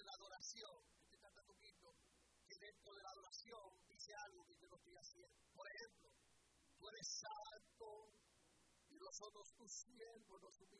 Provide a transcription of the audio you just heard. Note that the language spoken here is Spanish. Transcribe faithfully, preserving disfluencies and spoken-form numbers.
de la adoración, estoy cantando un himno, que dentro de la adoración dice algo que yo no estoy haciendo. Por ejemplo, tú eres santo y nosotros tus siervos nos humillamos.